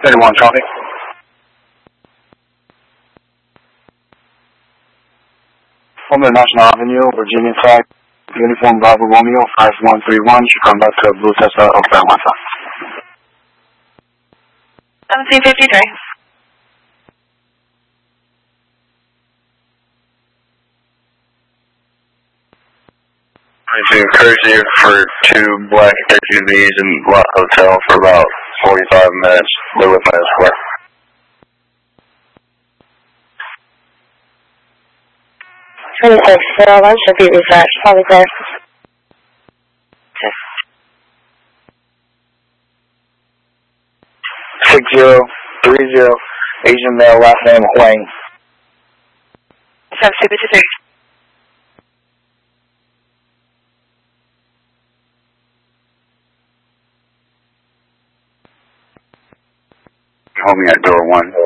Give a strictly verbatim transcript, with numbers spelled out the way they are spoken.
Anyone copy? On the National Avenue, Virginia flag, Uniform Bravo Romeo five one three one, should come back to Blue Tesla Oakland one five. seventeen fifty-three. To encourage you for two black S U Vs in Lot Hotel for about forty-five minutes. They're with my escort. twenty-six, zero one should be reversed. Probably clear. six zero three zero, Asian male, last name Huang. seventeen fifty-three. Hold me at door one.